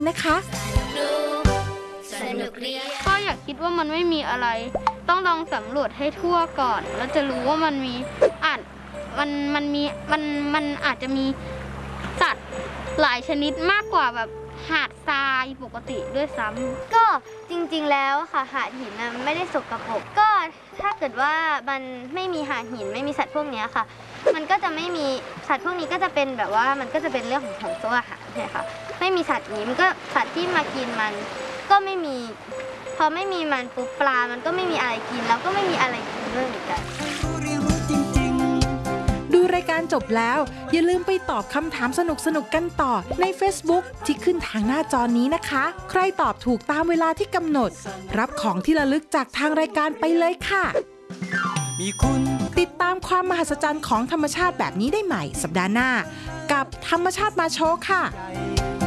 นะคะก็อยากคิดว่ามันไม่มีอะไรต้องลองสำรวจให้ทั่วก่อนแล้วจะรู้ว่ามันมีมันอาจจะมีสัตว์หลายชนิดมากกว่าแบบหาดทรายปกติด้วยซ้ำก็จริงๆแล้วค่ะหาดหินไม่ได้สกปรกก็ถ้าเกิดว่ามันไม่มีหาดหินไม่มีสัตว์พวกนี้ค่ะมันก็จะไม่มีสัตว์พวกนี้ก็จะเป็นแบบว่ามันก็จะเป็นเรื่องของโซ่อาหารใช่ค่ะไม่มีสัตว์นี้มันก็สัตว์ที่มากินมันก็ไม่มีพอไม่มีมันปุ๊บปลามันก็ไม่มีอะไรกินแล้วก็ไม่มีอะไรกินด้วยเหมือนกันดูรายการจบแล้วอย่าลืมไปตอบคำถามสนุกๆกันต่อใน Facebook ที่ขึ้นทางหน้าจอนี้นะคะใครตอบถูกตามเวลาที่กำหนดรับของที่ระลึกจากทางรายการไปเลยค่ะติดตามความมหัศจรรย์ของธรรมชาติแบบนี้ได้ใหม่สัปดาห์หน้ากับธรรมชาติมาโชว์ค่ะ